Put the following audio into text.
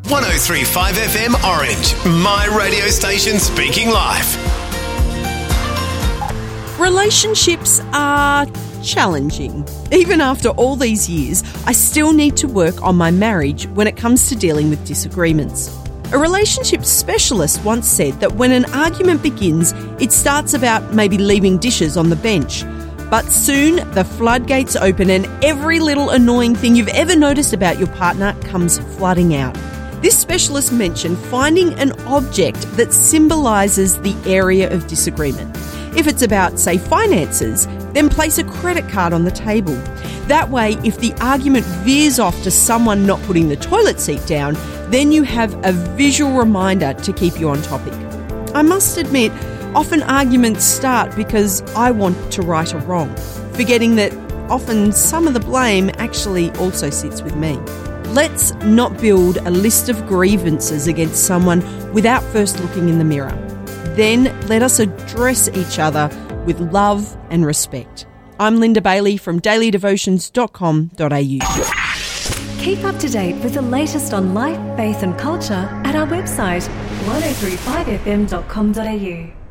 103.5 FM Orange, my radio station speaking life. Relationships are challenging. Even after all these years, I still need to work on my marriage when it comes to dealing with disagreements. A relationship specialist once said that when an argument begins, it starts about maybe leaving dishes on the bench. But soon the floodgates open and every little annoying thing you've ever noticed about your partner comes flooding out. This specialist mentioned finding an object that symbolises the area of disagreement. If it's about, say, finances, then place a credit card on the table. That way, if the argument veers off to someone not putting the toilet seat down, then you have a visual reminder to keep you on topic. I must admit, often arguments start because I want to right a wrong, forgetting that often some of the blame actually also sits with me. Let's not build a list of grievances against someone without first looking in the mirror. Then let us address each other with love and respect. I'm Linda Bailey from dailydevotions.com.au. Keep up to date with the latest on life, faith and culture at our website 1035fm.com.au.